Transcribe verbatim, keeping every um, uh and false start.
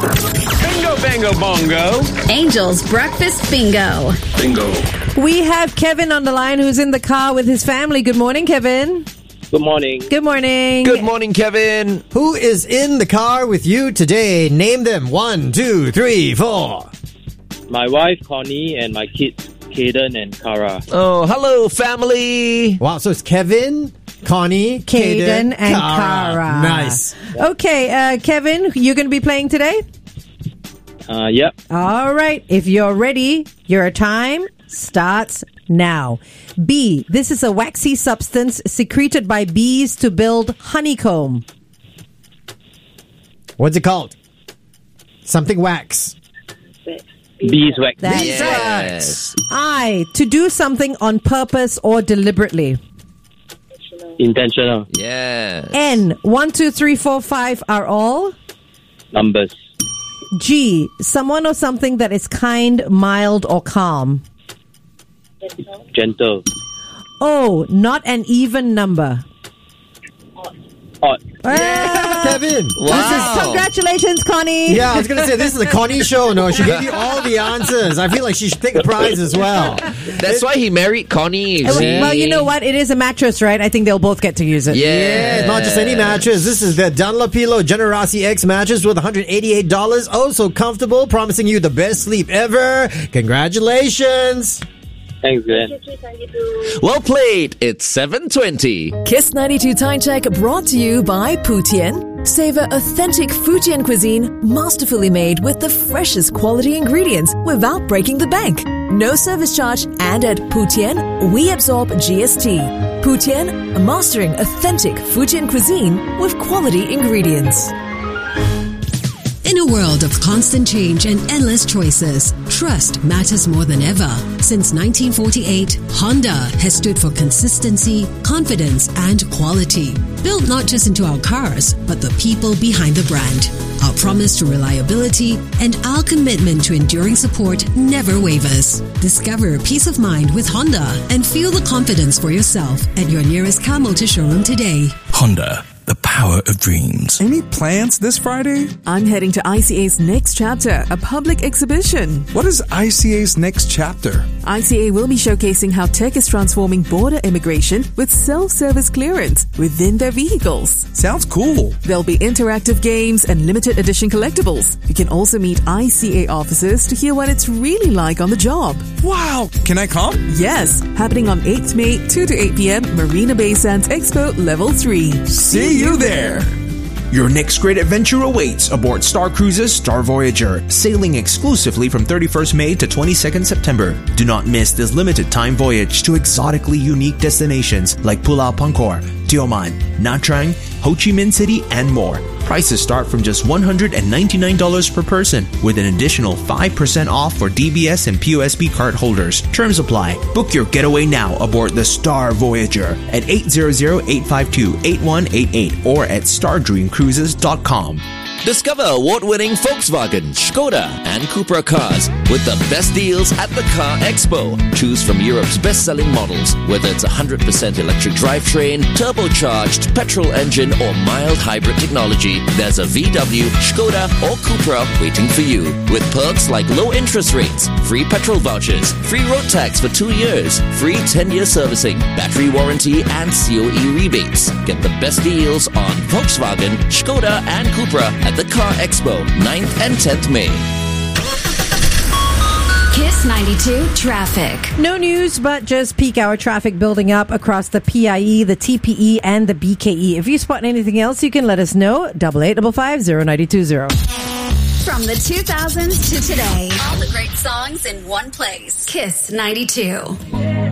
Bingo, bango, bongo. Angel's Breakfast Bingo. Bingo. We have Kevin on the line who's in the car with his family. Good morning, Kevin. Good morning. Good morning. Good morning, Kevin. Who is in the car with you today? Name them. One, two, three, four. My wife, Connie, and my kids, Kaden and Kara. Oh, hello, family. Wow, so it's Kevin, Connie, Kaden, Kaden, and Kara. Kara. Nice. Okay, uh, Kevin, you're going to be playing today? Uh, yep. All right. If you're ready, your time starts now. B. This is a waxy substance secreted by bees to build honeycomb. What's it called? Something wax. Beeswax. That's Yes. right. I. To do something on purpose or deliberately. Intentional. Yes. N. One, two, three, four, five are all. Numbers. G. Someone or something that is kind, mild, or calm. Gentle. O. Not an even number. Odd. Ah, Kevin. Wow. Congratulations, Connie. Yeah, I was going to say, this is the Connie show. No, she gave you all the answers. I feel like she should take the prize as well. That's why he married Connie. You Well, see? well, you know what? It is a mattress, right? I think they'll both get to use it. Yeah. Yeah, it's not just any mattress. This is the Dunlopillo Generosity X mattress with one hundred eighty-eight dollars. Oh, so comfortable, promising you the best sleep ever. Congratulations. Thanks, Glenn. Well played. It's seven twenty. Kiss ninety-two Time Check brought to you by Putian. Savor authentic Fujian cuisine masterfully made with the freshest quality ingredients without breaking the bank. No service charge, and at Putian, we absorb G S T. Putian, mastering authentic Fujian cuisine with quality ingredients. In a world of constant change and endless choices, trust matters more than ever. Since nineteen forty-eight, Honda has stood for consistency, confidence, and quality. Built not just into our cars, but the people behind the brand. Our promise to reliability and our commitment to enduring support never wavers. Discover peace of mind with Honda and feel the confidence for yourself at your nearest car motor showroom today. Honda, the power of dreams. Any plans this Friday? I'm heading to I C A's Next Chapter, a public exhibition. What is I C A's Next Chapter? I C A will be showcasing how tech is transforming border immigration with self-service clearance within their vehicles. Sounds cool. There'll be interactive games and limited edition collectibles. You can also meet I C A officers to hear what it's really like on the job. Wow. Can I come? Yes, happening on eighth of May, two to eight p.m., Marina Bay Sands Expo, Level three. See you there. Your next great adventure awaits aboard Star Cruises Star Voyager, sailing exclusively from thirty-first May to twenty-second September. Do not miss this limited time voyage to exotically unique destinations like Pulau Pangkor, Tioman, Nha Trang, Ho Chi Minh City, and more. Prices start from just one hundred ninety-nine dollars per person, with an additional five percent off for D B S and P O S B card holders. Terms apply. Book your getaway now aboard the Star Voyager at eight hundred, eight five two, eight one eight eight or at star dream cruises dot com. Discover award-winning Volkswagen, Skoda, and Cupra cars with the best deals at the Car Expo. Choose from Europe's best-selling models, whether it's one hundred percent electric drivetrain, turbocharged, petrol engine, or mild hybrid technology. There's a V W, Skoda, or Cupra waiting for you. With perks like low interest rates, free petrol vouchers, free road tax for two years, free ten-year servicing, battery warranty, and C O E rebates. Get the best deals on Volkswagen, Skoda, and Cupra at the Car Expo, ninth and tenth of May. Kiss ninety-two Traffic. No news, but just peak hour traffic building up across the P I E, the T P E, and the B K E. If you spot anything else, you can let us know. Double eight double five zero ninety two zero. From the two thousands to today, all the great songs in one place. Kiss ninety-two.